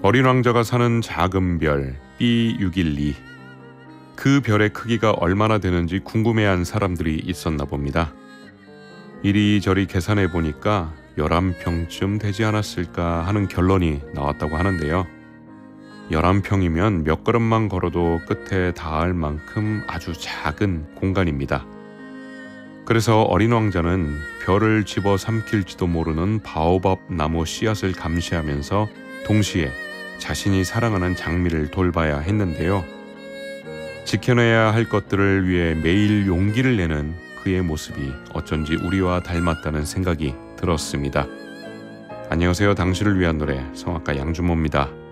어린 왕자가 사는 작은 별 B612, 그 별의 크기가 얼마나 되는지 궁금해한 사람들이 있었나 봅니다. 이리저리 계산해 보니까 11평쯤 되지 않았을까 하는 결론이 나왔다고 하는데요. 11평이면 몇 걸음만 걸어도 끝에 닿을 만큼 아주 작은 공간입니다. 그래서 어린 왕자는 별을 집어 삼킬지도 모르는 바오밥 나무 씨앗을 감시하면서 동시에 자신이 사랑하는 장미를 돌봐야 했는데요. 지켜내야 할 것들을 위해 매일 용기를 내는 그의 모습이 어쩐지 우리와 닮았다는 생각이 들었습니다. 안녕하세요. 당신을 위한 노래 성악가 양준모입니다.